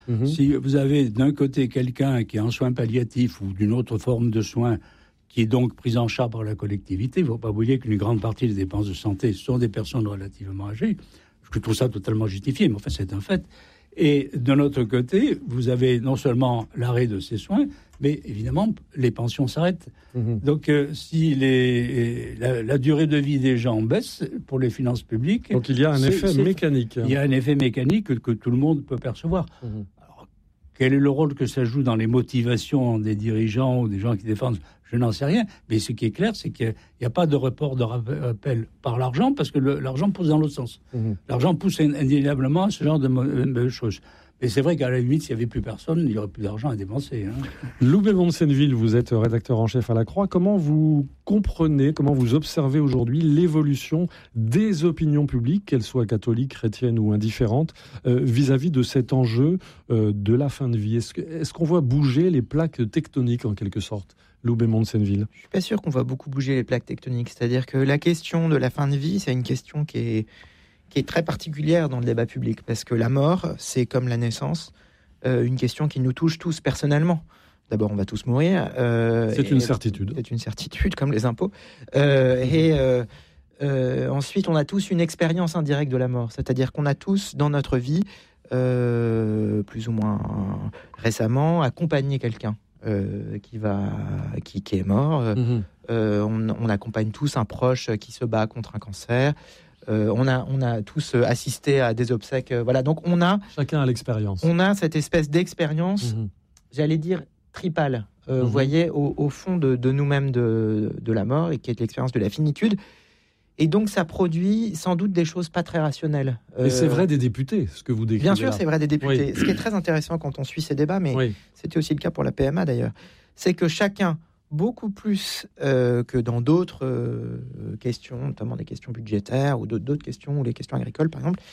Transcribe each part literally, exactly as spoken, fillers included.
Mmh. Si vous avez d'un côté quelqu'un qui est en soins palliatifs ou d'une autre forme de soins, qui est donc prise en charge par la collectivité, il ne faut pas oublier qu'une grande partie des dépenses de santé sont des personnes relativement âgées. Je trouve ça totalement justifié, mais enfin c'est un fait. Et de l'autre côté, vous avez non seulement l'arrêt de ces soins, mais évidemment, les pensions s'arrêtent. Mmh. Donc, euh, si les, la, la durée de vie des gens baisse pour les finances publiques... Donc, il y a un c'est, effet c'est, mécanique. Il y a un effet mécanique que, que tout le monde peut percevoir. Mmh. Alors, quel est le rôle que ça joue dans les motivations des dirigeants ou des gens qui défendent ? Je n'en sais rien. Mais ce qui est clair, c'est qu'il n'y a, a pas de report de rappel par l'argent, parce que le, l'argent pousse dans l'autre sens. Mmh. L'argent pousse indéniablement à ce genre de, de choses. Et c'est vrai qu'à la limite, s'il n'y avait plus personne, il n'y aurait plus d'argent à dépenser. Hein. Loubet Monsenneville, vous êtes rédacteur en chef à La Croix. Comment vous comprenez, comment vous observez aujourd'hui l'évolution des opinions publiques, qu'elles soient catholiques, chrétiennes ou indifférentes, euh, vis-à-vis de cet enjeu euh, de la fin de vie ? Est-ce, que, est-ce qu'on voit bouger les plaques tectoniques, en quelque sorte ? Loubet Monsenneville. Je ne suis pas sûr qu'on voit beaucoup bouger les plaques tectoniques. C'est-à-dire que la question de la fin de vie, c'est une question qui est... qui est très particulière dans le débat public, parce que la mort, c'est comme la naissance, euh, une question qui nous touche tous personnellement. D'abord, on va tous mourir. Euh, c'est une certitude. C'est une certitude, comme les impôts. Euh, et euh, euh, ensuite, on a tous une expérience indirecte de la mort, c'est-à-dire qu'on a tous, dans notre vie, euh, plus ou moins récemment, accompagné quelqu'un euh, qui, va, qui, qui est mort. Mmh. Euh, on, on accompagne tous un proche qui se bat contre un cancer. Euh, on a, on a tous assisté à des obsèques. Euh, voilà, donc on a... Chacun a l'expérience. On a cette espèce d'expérience, mmh. j'allais dire, tripale, euh, mmh. vous voyez, au, au fond de, de nous-mêmes de, de la mort, et qui est l'expérience de la finitude. Et donc, ça produit sans doute des choses pas très rationnelles. Euh, et c'est vrai des députés, ce que vous décrivez. Bien sûr, là. c'est vrai des députés. Oui. Ce qui est très intéressant quand on suit ces débats, mais oui. c'était aussi le cas pour la P M A d'ailleurs, c'est que chacun... beaucoup plus euh, que dans d'autres euh, questions, notamment des questions budgétaires ou d'autres, d'autres questions, ou les questions agricoles par exemple,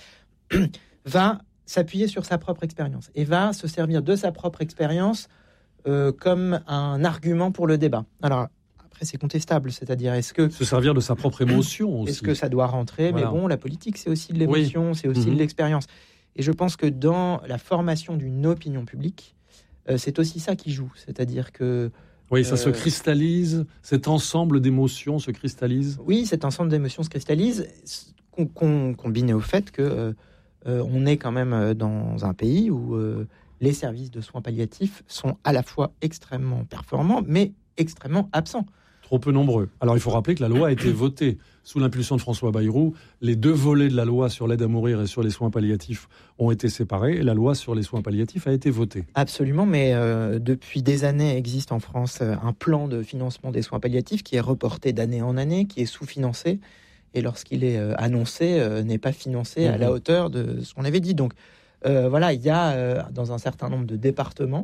va s'appuyer sur sa propre expérience et va se servir de sa propre expérience euh, comme un argument pour le débat. Alors après c'est contestable, c'est-à-dire est-ce que... Se servir de sa propre émotion aussi. Est-ce que ça doit rentrer ? Voilà. Mais bon, la politique c'est aussi de l'émotion, oui. c'est aussi mmh. de l'expérience. Et je pense que dans la formation d'une opinion publique, euh, c'est aussi ça qui joue, c'est-à-dire que oui, ça euh, se cristallise, cet ensemble d'émotions se cristallise. Oui, cet ensemble d'émotions se cristallise, con, con, combiné au fait que euh, euh, on est quand même dans un pays où euh, les services de soins palliatifs sont à la fois extrêmement performants, mais extrêmement absents. Trop peu nombreux. Alors il faut rappeler que la loi a été votée sous l'impulsion de François Bayrou. Les deux volets de la loi sur l'aide à mourir et sur les soins palliatifs ont été séparés. Et la loi sur les soins palliatifs a été votée. Absolument, mais euh, depuis des années existe en France un plan de financement des soins palliatifs qui est reporté d'année en année, qui est sous-financé. Et lorsqu'il est euh, annoncé, euh, n'est pas financé mmh. à la hauteur de ce qu'on avait dit. Donc euh, voilà, il y a euh, dans un certain nombre de départements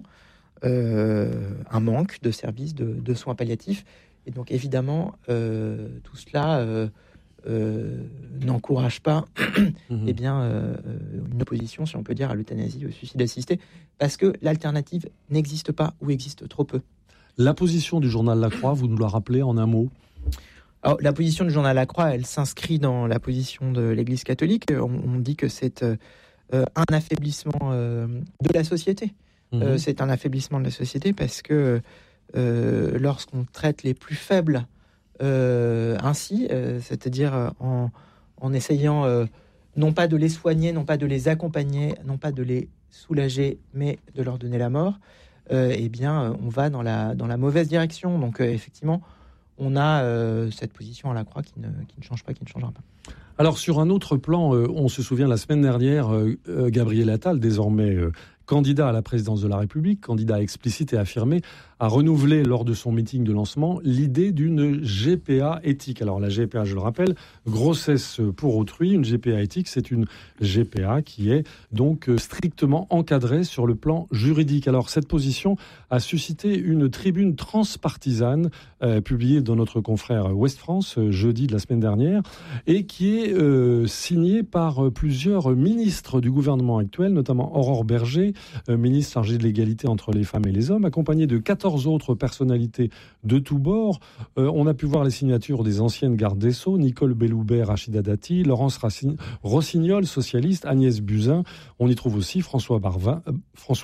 euh, un manque de services de, de soins palliatifs. Et donc, évidemment, euh, tout cela euh, euh, n'encourage pas mmh. eh bien, euh, une opposition, si on peut dire, à l'euthanasie, au suicide assisté, parce que l'alternative n'existe pas ou existe trop peu. La position du journal La Croix, vous nous la rappelez en un mot ? Alors, la position du journal La Croix, elle s'inscrit dans la position de l'Église catholique. On, on dit que c'est euh, un affaiblissement euh, de la société. Mmh. Euh, c'est un affaiblissement de la société parce que Euh, lorsqu'on traite les plus faibles euh, ainsi, euh, c'est-à-dire en, en essayant euh, non pas de les soigner, non pas de les accompagner, non pas de les soulager, mais de leur donner la mort, euh, eh bien, on va dans la, dans la mauvaise direction. Donc, euh, effectivement, on a euh, cette position à La Croix qui ne, qui ne change pas, qui ne changera pas. Alors, sur un autre plan, euh, on se souvient la semaine dernière, euh, euh, Gabriel Attal, désormais euh, candidat à la présidence de la République, candidat explicite et affirmé, a renouvelé lors de son meeting de lancement l'idée d'une G P A éthique. Alors la G P A, je le rappelle, grossesse pour autrui. Une G P A éthique, c'est une G P A qui est donc strictement encadrée sur le plan juridique. Alors cette position a suscité une tribune transpartisane euh, publiée dans notre confrère Ouest France euh, jeudi de la semaine dernière et qui est euh, signée par euh, plusieurs ministres du gouvernement actuel, notamment Aurore Berger, euh, ministre chargé de l'égalité entre les femmes et les hommes, accompagné de quatorze plusieurs autres personnalités de tous bords. Euh, on a pu voir les signatures des anciennes gardes des Sceaux, Nicole Belloubet, Rachida Dati, Laurence Racine, Rossignol, socialiste, Agnès Buzyn. On y trouve aussi François Barvin, euh, François